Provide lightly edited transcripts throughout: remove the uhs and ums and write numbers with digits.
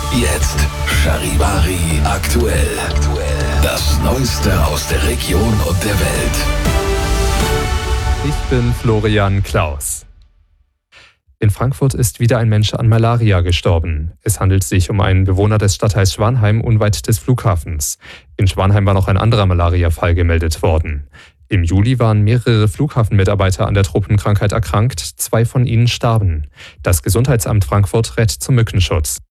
Jetzt Charivari aktuell. Das Neueste aus der Region und der Welt. Ich bin Florian Klaus. In Frankfurt ist wieder ein Mensch an Malaria gestorben. Es handelt sich um einen Bewohner des Stadtteils Schwanheim unweit des Flughafens. In Schwanheim war noch ein anderer Malaria-Fall gemeldet worden. Im Juli waren mehrere Flughafenmitarbeiter an der Tropenkrankheit erkrankt, 2 von ihnen starben. Das Gesundheitsamt Frankfurt rät zum Mückenschutz.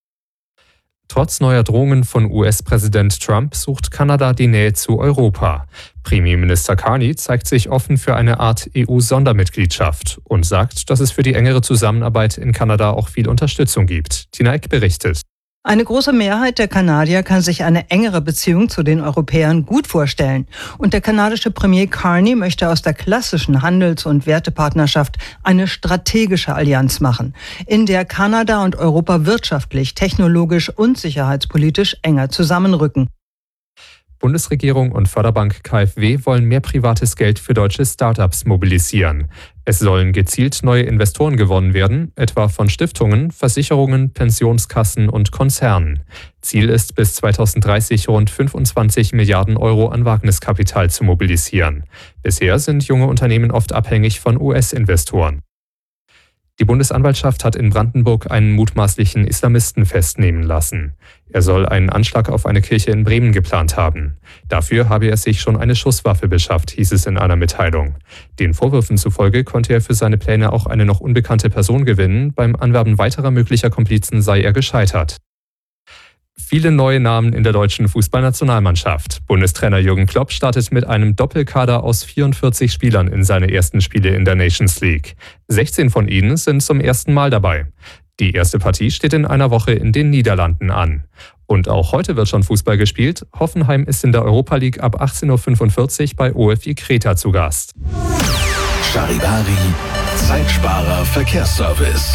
Trotz neuer Drohungen von US-Präsident Trump sucht Kanada die Nähe zu Europa. Premierminister Carney zeigt sich offen für eine Art EU-Sondermitgliedschaft und sagt, dass es für die engere Zusammenarbeit in Kanada auch viel Unterstützung gibt. Tina Eck berichtet. Eine große Mehrheit der Kanadier kann sich eine engere Beziehung zu den Europäern gut vorstellen. Und der kanadische Premier Carney möchte aus der klassischen Handels- und Wertepartnerschaft eine strategische Allianz machen, in der Kanada und Europa wirtschaftlich, technologisch und sicherheitspolitisch enger zusammenrücken. Bundesregierung und Förderbank KfW wollen mehr privates Geld für deutsche Startups mobilisieren. Es sollen gezielt neue Investoren gewonnen werden, etwa von Stiftungen, Versicherungen, Pensionskassen und Konzernen. Ziel ist, bis 2030 rund 25 Milliarden Euro an Wagniskapital zu mobilisieren. Bisher sind junge Unternehmen oft abhängig von US-Investoren. Die Bundesanwaltschaft hat in Brandenburg einen mutmaßlichen Islamisten festnehmen lassen. Er soll einen Anschlag auf eine Kirche in Bremen geplant haben. Dafür habe er sich schon eine Schusswaffe beschafft, hieß es in einer Mitteilung. Den Vorwürfen zufolge konnte er für seine Pläne auch eine noch unbekannte Person gewinnen. Beim Anwerben weiterer möglicher Komplizen sei er gescheitert. Viele neue Namen in der deutschen Fußballnationalmannschaft. Bundestrainer Jürgen Klopp startet mit einem Doppelkader aus 44 Spielern in seine ersten Spiele in der Nations League. 16 von ihnen sind zum ersten Mal dabei. Die erste Partie steht in einer Woche in den Niederlanden an. Und auch heute wird schon Fußball gespielt. Hoffenheim ist in der Europa League ab 18:45 Uhr bei OFI Kreta zu Gast. Charivari, Zeitsparer Verkehrsservice.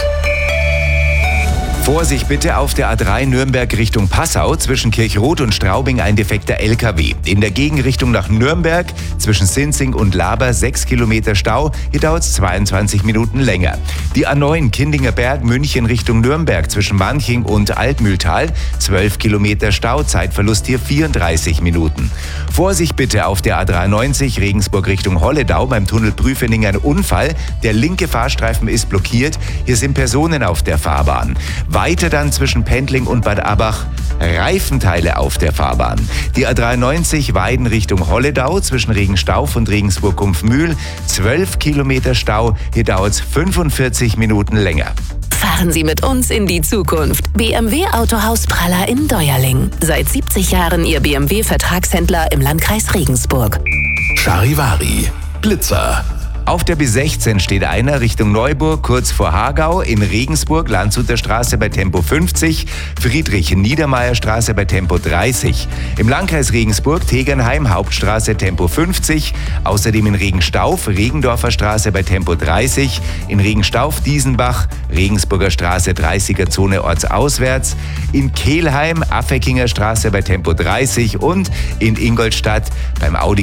Vorsicht bitte auf der A3 Nürnberg Richtung Passau, zwischen Kirchroth und Straubing ein defekter LKW. In der Gegenrichtung nach Nürnberg, zwischen Sinzing und Laber 6 Kilometer Stau, hier dauert es 22 Minuten länger. Die A9 Kindinger Berg München Richtung Nürnberg, zwischen Manching und Altmühltal, 12 Kilometer Stau, Zeitverlust hier 34 Minuten. Vorsicht bitte auf der A93 Regensburg Richtung Holledau, beim Tunnel Prüfening ein Unfall. Der linke Fahrstreifen ist blockiert, hier sind Personen auf der Fahrbahn. Weiter dann zwischen Pendling und Bad Abach Reifenteile auf der Fahrbahn. Die A93 Weiden Richtung Holledau zwischen Regenstauf und Regensburg-Kumpfmühl 12 Kilometer Stau. Hier dauert es 45 Minuten länger. Fahren Sie mit uns in die Zukunft. BMW Autohaus Praller in Deuerling. Seit 70 Jahren Ihr BMW-Vertragshändler im Landkreis Regensburg. Charivari, Blitzer. Auf der B16 steht einer Richtung Neuburg, kurz vor Hagau, in Regensburg, Landshuter Straße bei Tempo 50, Friedrich-Niedermeyer-Straße bei Tempo 30. Im Landkreis Regensburg, Tegernheim, Hauptstraße Tempo 50, außerdem in Regenstauf, Regendorfer Straße bei Tempo 30, in Regenstauf, Diesenbach, Regensburger Straße 30er Zone ortsauswärts, in Kelheim, Affekinger Straße bei Tempo 30 und in Ingolstadt beim Audi